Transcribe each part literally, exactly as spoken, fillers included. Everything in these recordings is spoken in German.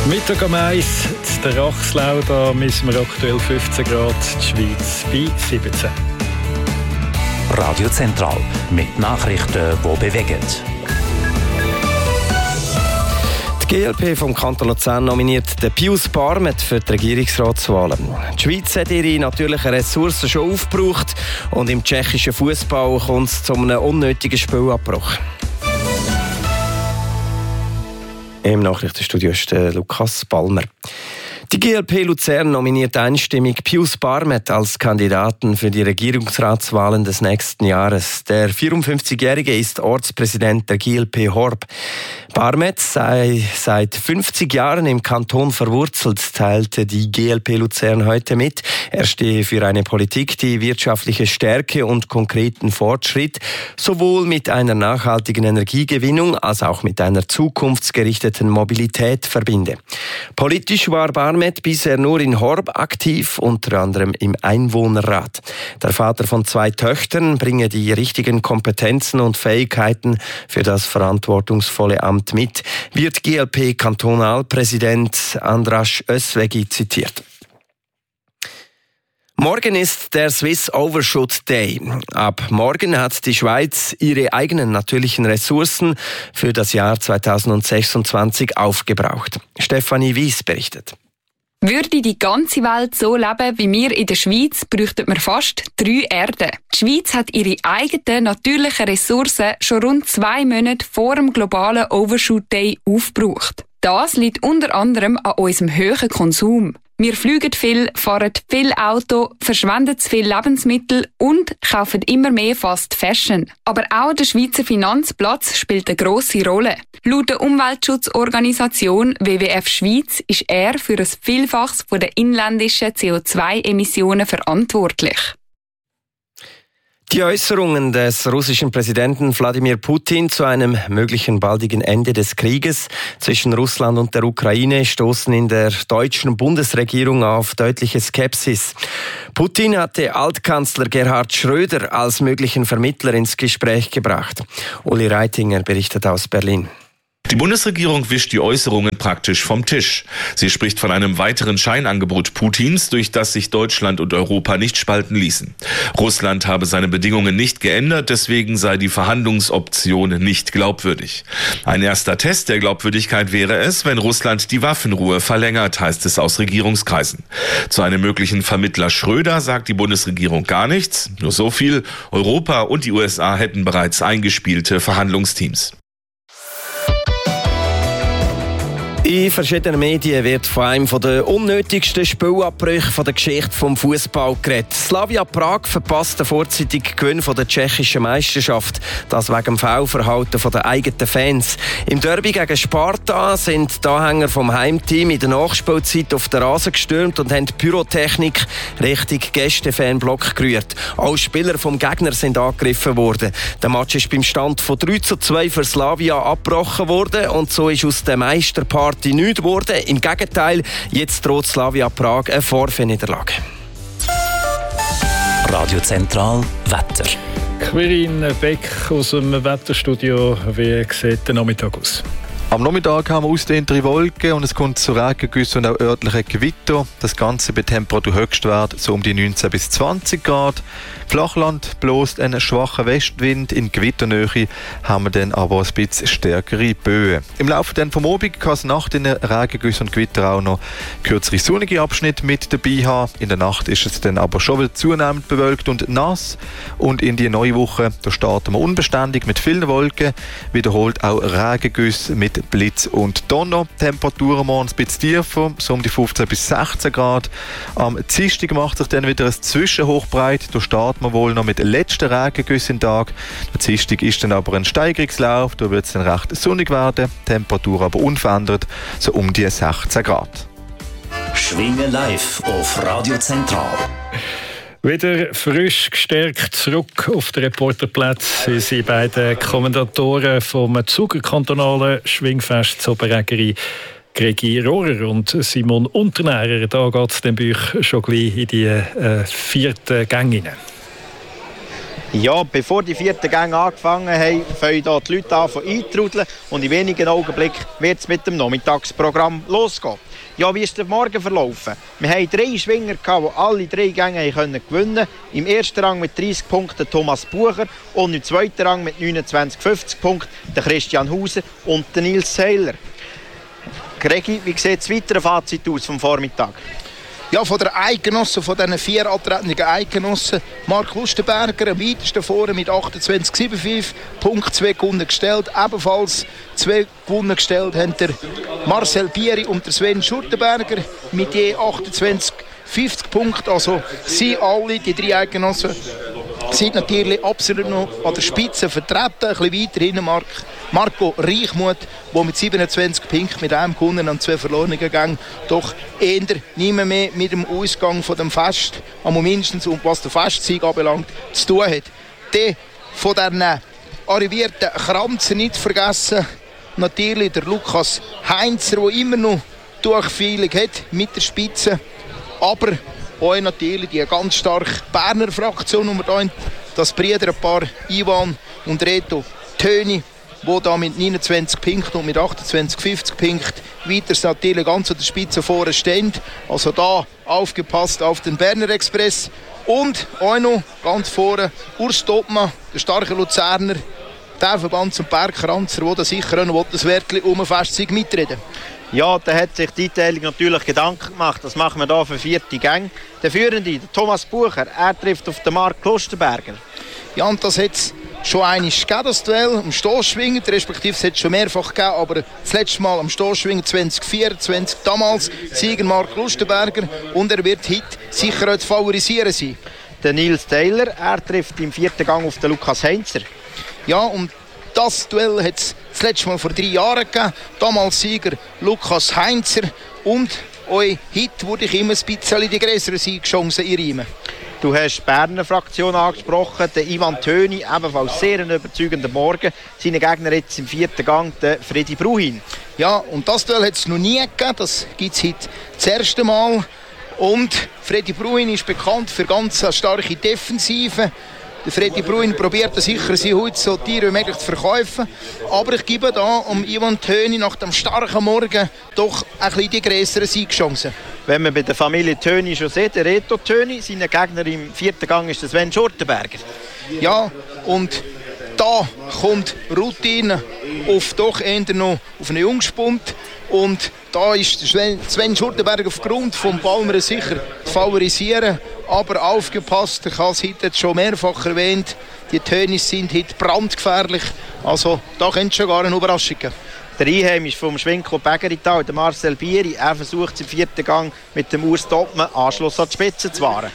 Mittag um eins, in der Rachslau, da müssen wir aktuell fünfzehn Grad, die Schweiz bei siebzehn. Radio Zentral mit Nachrichten, die bewegen. Die G L P vom Kanton Luzern nominiert den Pius Barmet für die Regierungsratswahlen. Die Schweiz hat ihre natürlichen Ressourcen schon aufgebraucht und im tschechischen Fußball kommt es zu einem unnötigen Spielabbruch. Im Nachrichtenstudio ist Lukas Balmer. Die G L P Luzern nominiert einstimmig Pius Barmet als Kandidaten für die Regierungsratswahlen des nächsten Jahres. Der vierundfünfzigjährige ist Ortspräsident der G L P Horb. Barmet sei seit fünfzig Jahren im Kanton verwurzelt, teilte die G L P Luzern heute mit. Er stehe für eine Politik, die wirtschaftliche Stärke und konkreten Fortschritt sowohl mit einer nachhaltigen Energiegewinnung als auch mit einer zukunftsgerichteten Mobilität verbinde. Politisch war Barmet bisher nur in Horb aktiv, unter anderem im Einwohnerrat. Der Vater von zwei Töchtern bringe die richtigen Kompetenzen und Fähigkeiten für das verantwortungsvolle Amt mit, wird G L P-Kantonalpräsident Andras Özvegi zitiert. Morgen ist der Swiss Overshoot Day. Ab morgen hat die Schweiz ihre eigenen natürlichen Ressourcen für das Jahr zweitausendsechsundzwanzig aufgebraucht. Stefanie Wies berichtet. Würde die ganze Welt so leben wie wir in der Schweiz, bräuchten wir fast drei Erden. Die Schweiz hat ihre eigenen natürlichen Ressourcen schon rund zwei Monate vor dem globalen Overshoot Day aufgebraucht. Das liegt unter anderem an unserem hohen Konsum. Wir fliegen viel, fahren viel Auto, verschwenden zu viel Lebensmittel und kaufen immer mehr Fast Fashion. Aber auch der Schweizer Finanzplatz spielt eine grosse Rolle. Laut der Umweltschutzorganisation W W F Schweiz ist er für ein Vielfaches der inländischen C O zwei Emissionen verantwortlich. Die Äußerungen des russischen Präsidenten Wladimir Putin zu einem möglichen baldigen Ende des Krieges zwischen Russland und der Ukraine stoßen in der deutschen Bundesregierung auf deutliche Skepsis. Putin hatte Altkanzler Gerhard Schröder als möglichen Vermittler ins Gespräch gebracht. Uli Reitinger berichtet aus Berlin. Die Bundesregierung wischt die Äußerungen praktisch vom Tisch. Sie spricht von einem weiteren Scheinangebot Putins, durch das sich Deutschland und Europa nicht spalten ließen. Russland habe seine Bedingungen nicht geändert, deswegen sei die Verhandlungsoption nicht glaubwürdig. Ein erster Test der Glaubwürdigkeit wäre es, wenn Russland die Waffenruhe verlängert, heißt es aus Regierungskreisen. Zu einem möglichen Vermittler Schröder sagt die Bundesregierung gar nichts. Nur so viel: Europa und die U S A hätten bereits eingespielte Verhandlungsteams. In verschiedenen Medien wird von einem der unnötigsten Spielabbrüche der Geschichte des Fußballs geredet. Slavia Prag verpasst den vorzeitigen Gewinn der tschechischen Meisterschaft. Das wegen dem Foulverhalten der eigenen Fans. Im Derby gegen Sparta sind die Anhänger vom Heimteam in der Nachspielzeit auf den Rasen gestürmt und haben die Pyrotechnik Richtung Gästefanblock gerührt. Auch Spieler vom Gegner sind angegriffen worden. Der Match ist beim Stand von drei zu zwei für Slavia abgebrochen worden und so ist aus der Meisterparty nichts geworden. Im Gegenteil, jetzt droht Slavia Prag eine Vorfeniederlage. Radio Zentral Wetter. Quirin Beck aus dem Wetterstudio. Wie sieht der Nachmittag aus? Am Nachmittag haben wir ausdehntere Wolken und es kommt zu Regengüssen und auch örtlichen Gewitter. Das Ganze bei Temperaturhöchstwert so um die neunzehn bis zwanzig Grad. Flachland bläst ein schwacher Westwind. In Gewitternähe haben wir dann aber ein bisschen stärkere Böen. Im Laufe dann vom Abend kann es nach den Regengüssen und Gewitter auch noch kürzere sonnige Abschnitte mit dabei haben. In der Nacht ist es dann aber schon wieder zunehmend bewölkt und nass. Und in die neue Woche, da starten wir unbeständig mit vielen Wolken. Wiederholt auch Regengüsse mit Blitz und Donner. Temperaturen morgens ein bisschen tiefer, so um die fünfzehn bis sechzehn Grad. Am Dienstag macht sich dann wieder ein Zwischenhoch breit. Da starten wir wohl noch mit letzten Regengüssen im Tag. Der Dienstag ist dann aber ein Steigerungslauf. Da wird es dann recht sonnig werden. Temperatur aber unverändert, so um die sechzehn Grad. Schwingen live auf Radio Zentral. Wieder frisch gestärkt zurück auf den Reporterplatz sind die beiden Kommentatoren vom Zuger kantonalen Schwingfest Zoberägeri, Gregi Rohrer und Simon Unternährer. Da geht es dann bei euch schon gleich in die äh, vierte Gang hinein. Ja, bevor die vierten Gänge angefangen haben, fangen hier die Leute an einzutrudeln und in wenigen Augenblicken wird es mit dem Nachmittagsprogramm losgehen. Ja, wie ist der Morgen verlaufen? Wir hatten drei Schwinger, die alle drei Gänge gewinnen konnten. Im ersten Rang mit dreißig Punkten Thomas Bucher und im zweiten Rang mit neunundzwanzig fünfzig Punkten der Christian Hauser und der Nils Seiler. Gregi, wie sieht das weitere Fazit aus vom Vormittag? Ja, von der Eidgenossen, von diesen vier alternativen Eidgenossen, Mark Lustenberger am weitesten vorne mit achtundzwanzig fünfundsiebzig, Punkt zwei Kunden gestellt. Ebenfalls zwei Kunden gestellt haben der Marcel Bieri und der Sven Schurtenberger mit je achtundzwanzig fünfzig Punkten. Also sie alle, die drei Eidgenossen, sind natürlich absolut noch an der Spitze vertreten. Ein bisschen weiter hinten Mark, Marco Reichmuth, der mit siebenundzwanzig Punkten mit einem Kunden an zwei verlorenen Gängen doch eher nicht mehr, mehr mit dem Ausgang von dem Fest, aber mindestens und was den Festsieg anbelangt, zu tun hat. Der von diesen arrivierten Kranzen nicht vergessen, natürlich der Lukas Heinzer, der immer noch Durchfehlung hat mit der Spitze, aber auch natürlich die ganz starke Berner Fraktion, die wir hier haben, das Brüderpaar Ivan und Reto Töni, die da mit neunundzwanzig Punkten und mit achtundzwanzig fünfzig Punkten weiter natürlich ganz an der Spitze vorne stehen. Also da aufgepasst auf den Berner Express. Und auch noch ganz vorne Urs Topmann, der starke Luzerner, der Verband zum Bergkranzer, der da sicher auch noch das Wörtchen um ein Festsieg mitreden. Ja, da hat sich die Einteilung natürlich Gedanken gemacht. Das machen wir hier für vierte Gang. Der Führende, der Thomas Bucher, er trifft auf den Mark Klosterberger. Ja, und das hat es schon einmal gegeben, das Duell am Stossschwingen, respektive es hat es schon mehrfach gegeben, aber das letzte Mal am Stossschwingen zwanzig vierundzwanzig, damals Sieger Mark Klosterberger, und er wird heute sicher auch zu favorisieren sein. Der Nils Taylor, er trifft im vierten Gang auf den Lukas Heinzer. Ja, und das Duell hat es das letzte Mal vor drei Jahren gegeben. Damals Sieger Lukas Heinzer. Und heute würde ich immer ein bisschen die größeren Siegchancen einräumen. Du hast die Berner Fraktion angesprochen, den Ivan Töni, ebenfalls sehr ein überzeugender Morgen. Seine Gegner jetzt im vierten Gang, der Freddy Bruhin. Ja, und das Duell hat es noch nie gegeben. Das gibt es heute das erste Mal. Und Freddy Bruhin ist bekannt für ganz starke Defensive. Der Freddy Bruin probiert sicher, sie heute so Tiere wie möglich zu verkaufen. Aber ich gebe da um Ivan Töni nach dem starken Morgen doch ein bisschen die grösseren Siegchancen. Wenn man bei der Familie Töni schon sieht, der Reto Töni, sein Gegner im vierten Gang ist der Sven Schurtenberger. Ja, und da kommt Routine auf doch eher noch auf einen Jungspund. Und da ist Sven, Sven Schurtenberger aufgrund vom Palmer sicher zu favorisieren. Aber aufgepasst, ich habe es heute schon mehrfach erwähnt, die Tönis sind heute brandgefährlich. Also da könnte schon gar eine Überraschung geben. Der Einheimische vom Schwingclub Egerital, der Marcel Bieri, er versucht im vierten Gang mit dem Urs Topmann Anschluss an die Spitze zu wahren.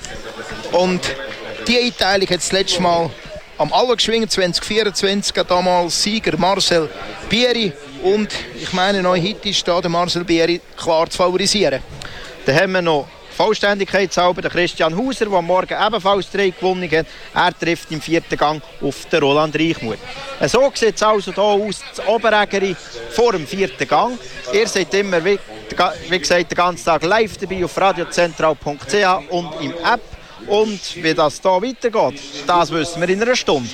Und die Einteilung hat das letzte Mal am Allergeschwingen zwanzig vierundzwanzig damals Sieger Marcel Bieri. Und ich meine, noch heute ist da der Marcel Bieri klar zu favorisieren. Dann haben wir noch Vollständigkeitshalber der Christian Hauser, der am Morgen ebenfalls drei gewonnen hat. Er trifft im vierten Gang auf den Roland Reichmuth. So sieht es also hier aus, das Oberägeri vor dem vierten Gang. Ihr seid immer, wie, wie gesagt, den ganzen Tag live dabei auf radiozentral punkt c h und im App. Und wie das hier weitergeht, das wissen wir in einer Stunde.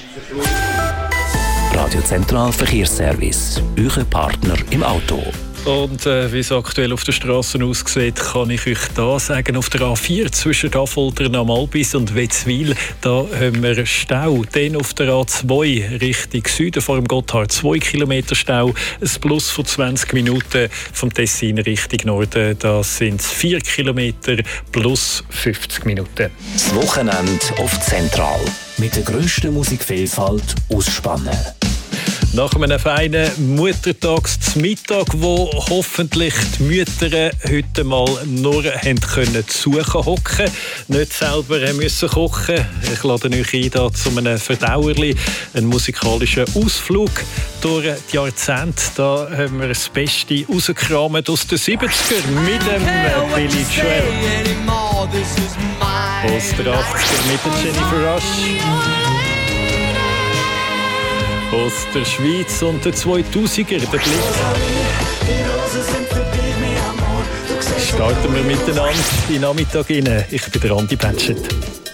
Radio Zentral Verkehrsservice, euer Partner im Auto. Und äh, wie es aktuell auf der Straße aussieht, kann ich euch da sagen, auf der A vier zwischen Affoltern am Albis und Wetzwil, da haben wir Stau. Dann auf der A zwei Richtung Süden vor dem Gotthard zwei Kilometer Stau, ein Plus von zwanzig Minuten vom Tessin Richtung Norden, das sind vier Kilometer plus fünfzig Minuten. Das Wochenende auf Zentral mit der grössten Musikvielfalt aus Spannen. Nach einem feinen Muttertagsmittag, wo hoffentlich die Mütter heute mal nur haben können zu suchen hocken, nicht selber müssen kochen. Ich lade euch ein da zu einem Verdauerli, einen musikalischen Ausflug durch die Jahrzehnte. Da haben wir das Beste rausgekramt aus den siebziger mit dem Billy Joel. Aus den achtziger mit der Jennifer Rush. Aus der Schweiz und der zweitausiger, der Blitz. Starten wir miteinander in den Nachmittag rein. Ich bin der Andi Patschett.